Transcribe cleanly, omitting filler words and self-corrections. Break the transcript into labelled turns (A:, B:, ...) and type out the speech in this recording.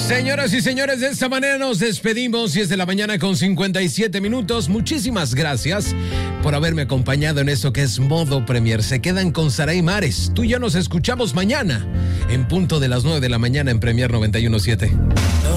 A: Señoras y señores, de esta manera nos despedimos. 10 de la mañana con 57 minutos. Muchísimas gracias por haberme acompañado en esto que es Modo Premier. Se quedan con Saray Mares. Tú y yo nos escuchamos mañana en punto de las 9 de la mañana en Premier 91.7.